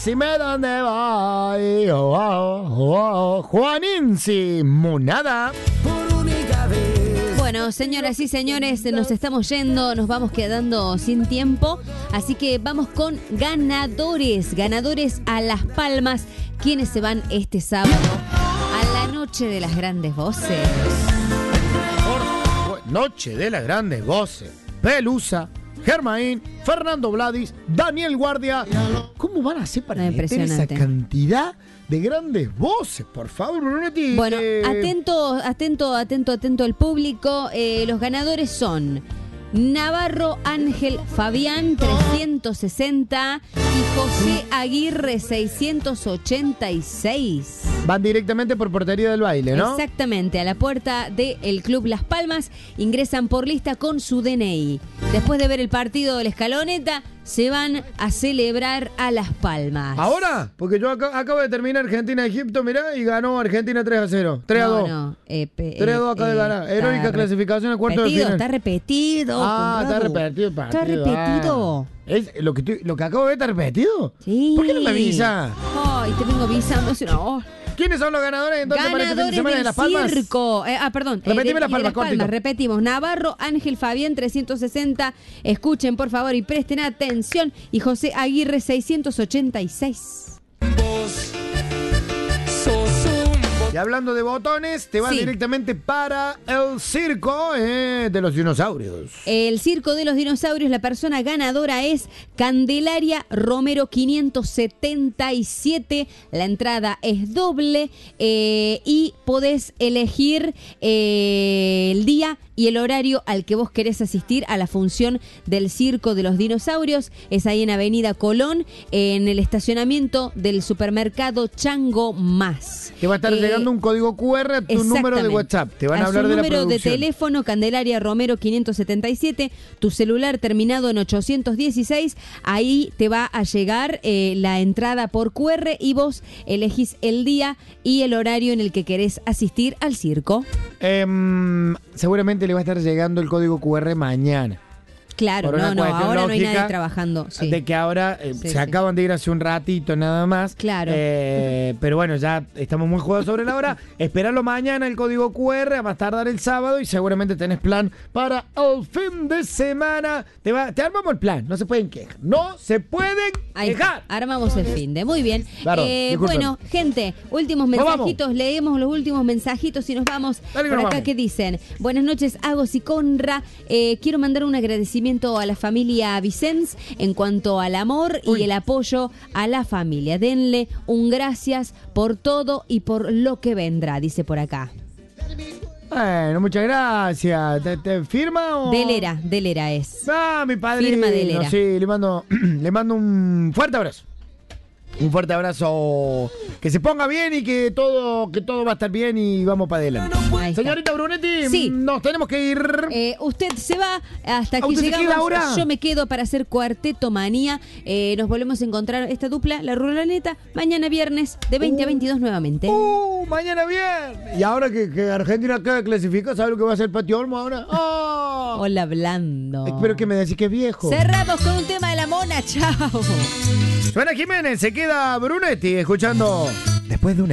decime dónde voy. Oh, oh, oh, oh. Juanín Monada. Bueno, señoras y señores, nos estamos yendo, nos vamos quedando sin tiempo, así que vamos con ganadores a Las Palmas, quienes se van este sábado a la Noche de las Grandes Voces. Noche de las Grandes Voces. Pelusa, Germain, Fernando Vladis, Daniel Guardia. ¿Cómo van a hacer para meter esa cantidad de grandes voces? Por favor, Brunetti. Bueno, atento el público. Los ganadores son Navarro Ángel Fabián, 360, y José Aguirre, 686. Van directamente por Portería del Baile, ¿no? Exactamente, a la puerta del Club Las Palmas, ingresan por lista con su DNI. Después de ver el partido de la Escaloneta, se van a celebrar a Las Palmas. ¿Ahora? Porque yo acabo de terminar Argentina-Egipto, mirá, y ganó Argentina 3-0. 3-2. No, 3-2 acaba de ganar. Heroica clasificación al cuarto de final. Está repetido. Está repetido el partido. Está repetido. Lo que acabo de ver está repetido. Sí. ¿Por qué no me avisa? Ay, te vengo avisando. No. ¿Quiénes son los ganadores entonces para este fin de semana de Las Palmas? Circo. Perdón. Repetime Las Palmas, cortito. Repetimos. Navarro Ángel Fabián, 360. Escuchen, por favor, y presten atención. Y José Aguirre, 686. Y hablando de botones, te vas directamente para el circo de los dinosaurios. El circo de los dinosaurios, la persona ganadora es Candelaria Romero 577. La entrada es doble y podés elegir el día y el horario al que vos querés asistir a la función del circo de los dinosaurios. Es ahí en Avenida Colón, en el estacionamiento del supermercado Chango Más. Te va a estar llegando un código QR a tu número de WhatsApp. Te van a hablar de la producción. Número de teléfono, Candelaria Romero 577, tu celular terminado en 816. Ahí te va a llegar la entrada por QR y vos elegís el día y el horario en el que querés asistir al circo. Seguramente le va a estar llegando el código QR mañana. Claro, ahora no hay nadie trabajando. Sí. De que ahora se acaban de ir hace un ratito nada más. Claro. Pero bueno, ya estamos muy jugados sobre la hora. Esperalo mañana el código QR, a más tardar el sábado y seguramente tenés plan para el fin de semana. Te armamos el plan, no se pueden quejar. No se pueden quejar. Armamos el fin de, muy bien. Claro, bueno, gente, últimos mensajitos, leemos los últimos mensajitos y nos vamos. Dale, por acá vamos. que dicen: buenas noches, Agos y Conra. Quiero mandar un agradecimiento a la familia Vicens en cuanto al amor y el apoyo a la familia. Denle un gracias por todo y por lo que vendrá, dice por acá. Bueno, muchas gracias. ¿Te firma o...? Delera es. Mi padre. Firma Delera. Sí, le mando un fuerte abrazo. Un fuerte abrazo. Que se ponga bien y que todo va a estar bien y vamos para adelante. Señorita Brunetti, sí, nos tenemos que ir. Usted se va hasta aquí llegamos. Yo me quedo para hacer Cuarteto Manía. Nos volvemos a encontrar esta dupla, la Ruraneta, mañana viernes de 20 a 22 nuevamente. Mañana viernes. Y ahora que Argentina queda clasificada, ¿sabe lo que va a hacer Pati Olmo ahora? Hola, hablando. Espero que me decís que es viejo. Cerramos con un tema de la mona. Chao. Suena Jiménez, se queda Brunetti escuchando Después de una